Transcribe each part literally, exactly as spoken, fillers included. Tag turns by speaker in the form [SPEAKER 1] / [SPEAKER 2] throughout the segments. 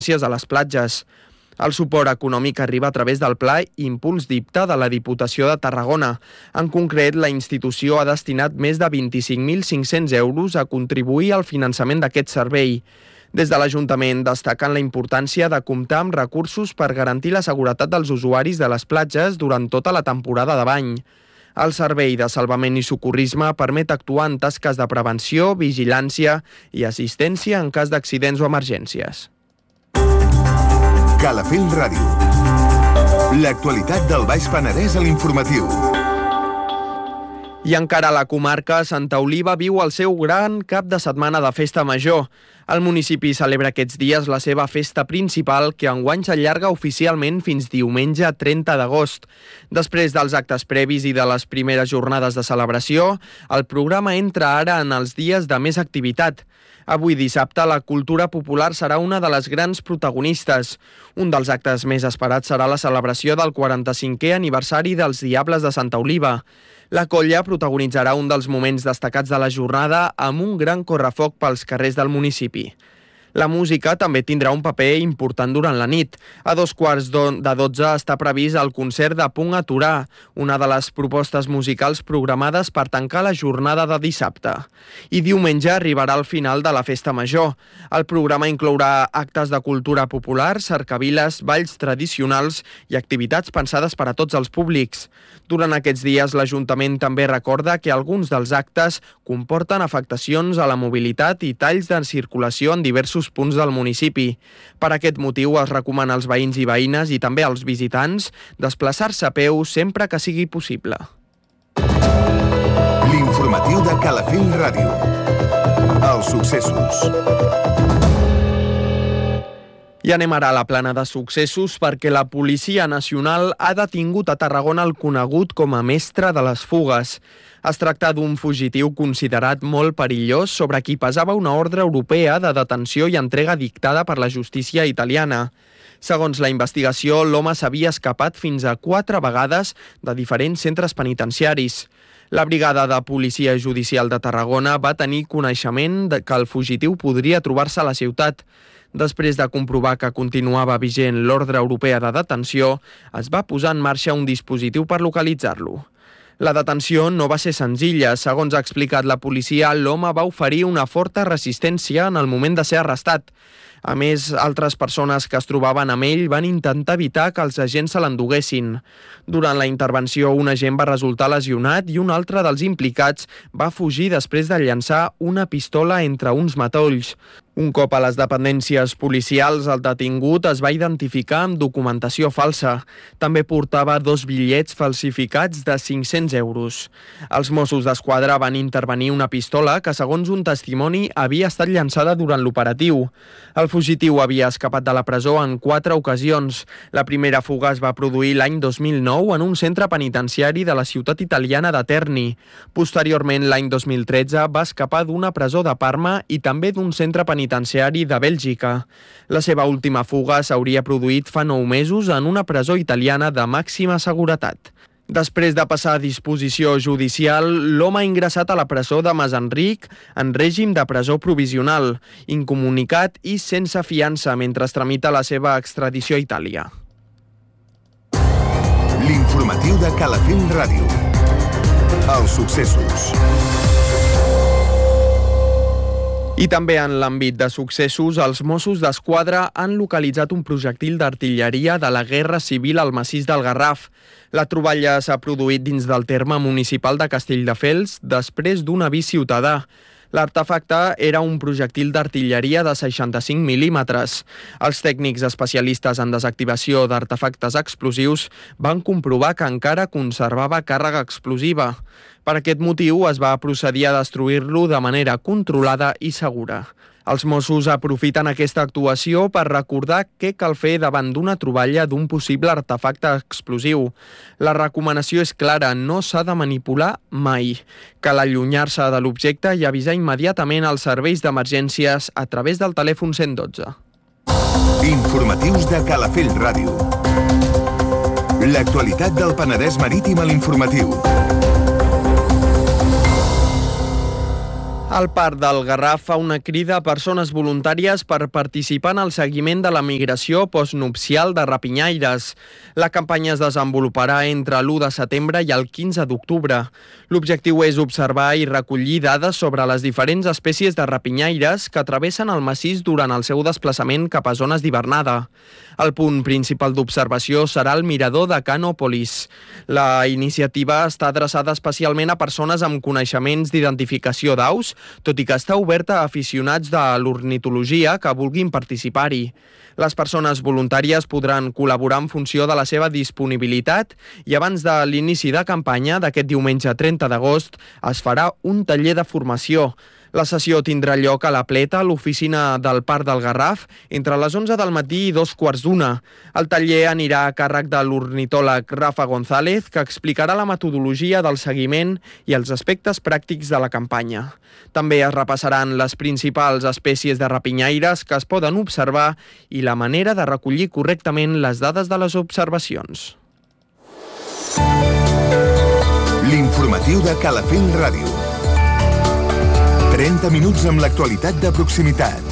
[SPEAKER 1] a les platges. El suport econòmic arriba a través del Pla Impuls d'I P T A de la Diputació de Tarragona. En concret, la institució ha destinat més de vint-i-cinc mil cinc-cents euros a contribuir al finançament d'aquest servei. Des de l'Ajuntament destaquen la importància de comptar amb recursos per garantir la seguretat dels usuaris de les platges durant tota la temporada de bany. El Servei de Salvament i Socorrisme permet actuar en tasques de prevenció, vigilància i assistència en cas d'accidents o emergències.
[SPEAKER 2] Calafell Ràdio. L'actualitat del Baix Penedès a l'informatiu.
[SPEAKER 1] I encara a la comarca, Santa Oliva viu el seu gran cap de setmana de festa major. El municipi celebra aquests dies la seva festa principal, que enguany s'allarga oficialment fins diumenge trenta d'agost. Després dels actes previs i de les primeres jornades de celebració, el programa entra ara en els dies de més activitat. Avui dissabte, la cultura popular serà una de les grans protagonistes. Un dels actes més esperats serà la celebració del quaranta-cinquè aniversari dels Diables de Santa Oliva. La colla protagonitzarà un dels moments destacats de la jornada amb un gran correfoc pels carrers del municipi. La música també tindrà un paper important durant la nit. A dos quarts de dotze està previst el concert de Punt a Torà, una de les propostes musicals programades per tancar la jornada de dissabte. I diumenge arribarà al final de la festa major. El programa inclourà actes de cultura popular, cercaviles, balls tradicionals i activitats pensades per a tots els públics. Durant aquests dies, l'Ajuntament també recorda que alguns dels actes comporten afectacions a la mobilitat i talls de circulació en diversos punts del municipi. Per aquest motiu es recomana als veïns i veïnes i també als visitants desplaçar-se a peu sempre que sigui possible.
[SPEAKER 2] L'informatiu de Calafell Ràdio. Els successos.
[SPEAKER 1] I anem ara a la plana de successos perquè la Policia Nacional ha detingut a Tarragona el conegut com a mestre de les fugues. Es tracta d'un fugitiu considerat molt perillós sobre qui pesava una ordre europea de detenció i entrega dictada per la justícia italiana. Segons la investigació, l'home s'havia escapat fins a quatre vegades de diferents centres penitenciaris. La Brigada de Policia Judicial de Tarragona va tenir coneixement de que el fugitiu podria trobar-se a la ciutat. Després de comprovar que continuava vigent l'ordre europea de detenció, es va posar en marxa un dispositiu per localitzar-lo. La detenció no va ser senzilla. Segons ha explicat la policia, l'home va oferir una forta resistència en el moment de ser arrestat. A més, altres persones que es trobaven amb ell van intentar evitar que els agents se l'enduguessin. Durant la intervenció, un agent va resultar lesionat i un altre dels implicats va fugir després de llançar una pistola entre uns matolls. Un cop a les dependències policials, el detingut es va identificar amb documentació falsa. També portava dos bitllets falsificats de cinc-cents euros. Els Mossos d'Esquadra van intervenir una pistola que, segons un testimoni, havia estat llançada durant l'operatiu. El fugitiu havia escapat de la presó en quatre ocasions. La primera fuga es va produir l'any dos mil nou en un centre penitenciari de la ciutat italiana de Terni. Posteriorment, l'any dos mil tretze, va escapar d'una presó de Parma i també d'un centre penitenciari penitenciari de Bèlgica. La seva última fuga s'hauria produït fa nou mesos en una presó italiana de màxima seguretat. Després de passar a disposició judicial, l'home ha ingressat a la presó de Masenric en règim de presó provisional, incomunicat i sense fiança mentre es tramita la seva extradició a Itàlia.
[SPEAKER 2] L'informatiu de Calafell Ràdio. Els successos.
[SPEAKER 1] I també en l'àmbit de successos, els Mossos d'Esquadra han localitzat un projectil d'artilleria de la Guerra Civil al massís del Garraf. La troballa s'ha produït dins del terme municipal de Castelldefels després d'un avís ciutadà. L'artefacte era un projectil d'artilleria de seixanta-cinc mil·límetres. Els tècnics especialistes en desactivació d'artefactes explosius van comprovar que encara conservava càrrega explosiva. Per aquest motiu es va procedir a destruir-lo de manera controlada i segura. Els Mossos aprofiten aquesta actuació per recordar què cal fer davant d'una troballa d'un possible artefacte explosiu. La recomanació és clara, no s'ha de manipular mai. Cal allunyar-se de l'objecte i avisar immediatament als serveis d'emergències a través del telèfon cent dotze.
[SPEAKER 2] Informatius de Calafell Ràdio. L'actualitat del Penedès Marítim a l'informatiu.
[SPEAKER 1] El Parc del Garraf fa una crida a persones voluntàries per participar en el seguiment de la migració postnupcial de rapinyaires. La campanya es desenvoluparà entre l'u de setembre i el quinze d'octubre. L'objectiu és observar i recollir dades sobre les diferents espècies de rapinyaires que travessen el massís durant el seu desplaçament cap a zones d'hivernada. El punt principal d'observació serà el mirador de Canòpolis. La iniciativa està adreçada especialment a persones amb coneixements d'identificació d'aus, tot i que està oberta a aficionats de l'ornitologia que vulguin participar-hi. Les persones voluntàries podran col·laborar en funció de la seva disponibilitat i abans de l'inici de campanya d'aquest diumenge trenta d'agost es farà un taller de formació. La sessió tindrà lloc a la Pleta, a l'oficina del Parc del Garraf, entre les onze del matí i dos quarts d'una. El taller anirà a càrrec de l'ornitòleg Rafa González, que explicarà la metodologia del seguiment i els aspectes pràctics de la campanya. També es repassaran les principals espècies de rapinyaires que es poden observar i la manera de recollir correctament les dades de les observacions.
[SPEAKER 2] L'informatiu de Calafell Ràdio. trenta minuts amb l'actualitat de proximitat.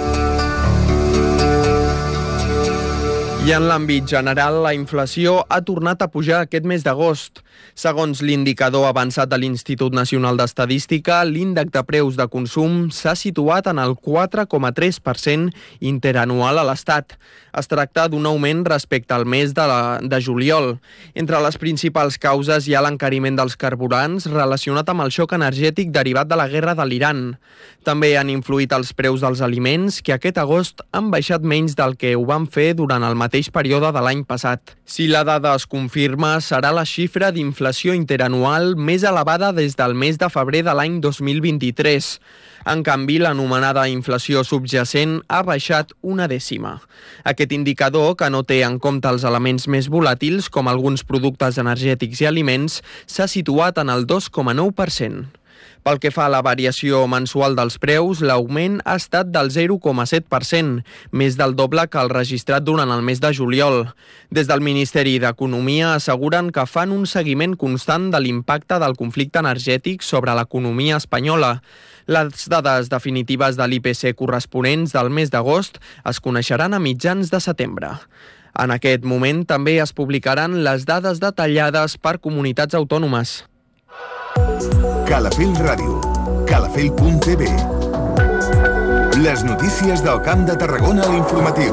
[SPEAKER 1] I en l'àmbit general, la inflació ha tornat a pujar aquest mes d'agost. Segons l'indicador avançat de l'Institut Nacional d'Estadística, l'índex de preus de consum s'ha situat en el quatre coma tres per cent interanual a l'Estat. Es tracta d'un augment respecte al mes de, la, de juliol. Entre les principals causes hi ha l'encariment dels carburants relacionat amb el xoc energètic derivat de la guerra de l'Iran. També han influït els preus dels aliments, que aquest agost han baixat menys del que ho van fer durant el mateix període de l'any passat. Si la dada es confirma, serà la xifra d'inflació interanual més elevada des del mes de febrer de l'any dos mil vint-i-tres. En canvi, l'anomenada inflació subjacent ha baixat una dècima. Aquest indicador, que no té en compte els elements més volàtils, com alguns productes energètics i aliments, s'ha situat en el dos coma nou per cent. Pel que fa a la variació mensual dels preus, l'augment ha estat del zero coma set per cent, més del doble que el registrat durant el mes de juliol. Des del Ministeri d'Economia asseguren que fan un seguiment constant de l'impacte del conflicte energètic sobre l'economia espanyola. Les dades definitives de l'I P C corresponents del mes d'agost es coneixeran a mitjans de setembre. En aquest moment també es publicaran les dades detallades per comunitats autònomes.
[SPEAKER 2] Calafell Ràdio, calafell punt t v. Les notícies del Camp de Tarragona a l'informatiu.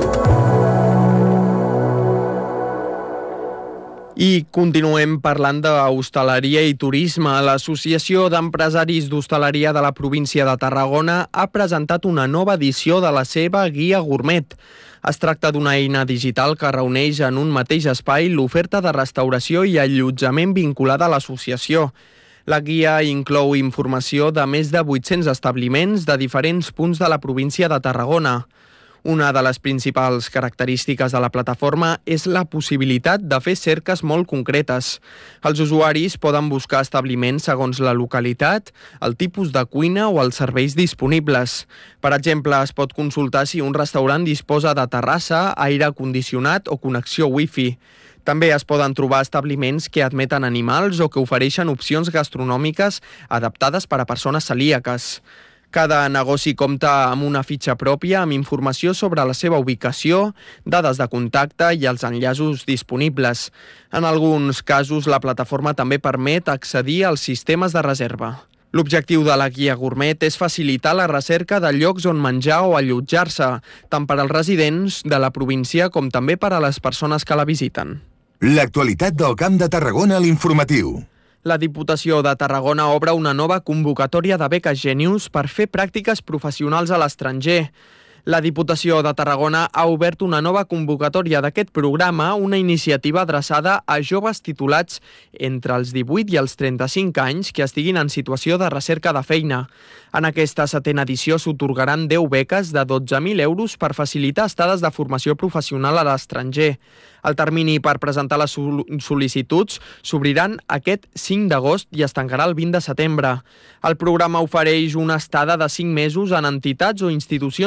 [SPEAKER 1] I continuem parlant d'hostaleria i turisme. L'Associació d'Empresaris d'Hostaleria de la província de Tarragona ha presentat una nova edició de la seva guia gourmet. Es tracta d'una eina digital que reuneix en un mateix espai l'oferta de restauració i allotjament vinculada a l'associació. La guia inclou informació de més de vuit-cents establiments de diferents punts de la província de Tarragona. Una de les principals característiques de la plataforma és la possibilitat de fer cerques molt concretes. Els usuaris poden buscar establiments segons la localitat, el tipus de cuina o els serveis disponibles. Per exemple, es pot consultar si un restaurant disposa de terrassa, aire condicionat o connexió wifi. També es poden trobar establiments que admeten animals o que ofereixen opcions gastronòmiques adaptades per a persones celíaques. Cada negoci compta amb una fitxa pròpia amb informació sobre la seva ubicació, dades de contacte i els enllaços disponibles. En alguns casos, la plataforma també permet accedir als sistemes de reserva. L'objectiu de la guia gourmet és facilitar la recerca de llocs on menjar o allotjar-se, tant per als residents de la província com també per a les persones que la visiten.
[SPEAKER 2] L'actualitat del Camp de Tarragona a l'informatiu.
[SPEAKER 1] La Diputació de Tarragona obre una nova convocatòria de beques Genius per fer pràctiques professionals a l'estranger. La Diputació de Tarragona ha obert una nova convocatòria d'aquest programa, una iniciativa adreçada a joves titulats entre els divuit i els trenta-cinc anys que estiguin en situació de recerca de feina. En aquesta setena edició s'atorgaran deu beques de dotze mil euros per facilitar estades de formació professional a l'estranger. El termini per presentar les sol·licituds s'obriran aquest cinc d'agost i es tancarà el vint de setembre. El programa ofereix una estada de cinc mesos en entitats o institucions vinculades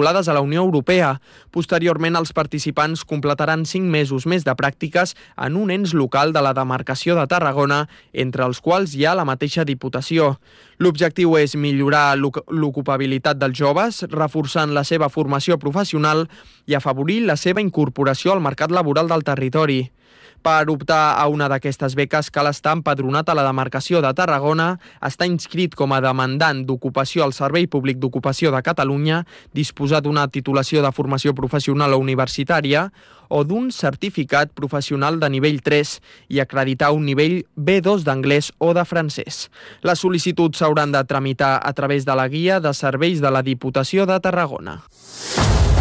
[SPEAKER 1] vinculades a la Unió Europea. Posteriorment, els participants completaran cinc mesos més de pràctiques en un ens local de la demarcació de Tarragona, entre els quals hi ha la mateixa Diputació. L'objectiu és millorar l'ocupabilitat dels joves, reforçant la seva formació professional i afavorir la seva incorporació al mercat laboral del territori. Per optar a una d'aquestes beques cal estar empadronat a la demarcació de Tarragona, estar inscrit com a demandant d'ocupació al Servei Públic d'Ocupació de Catalunya, disposar d'una titulació de formació professional o universitària o d'un certificat professional de nivell tres i acreditar un nivell B dos d'anglès o de francès. Les sol·licituds s'hauran de tramitar a través de la guia de serveis de la Diputació de Tarragona.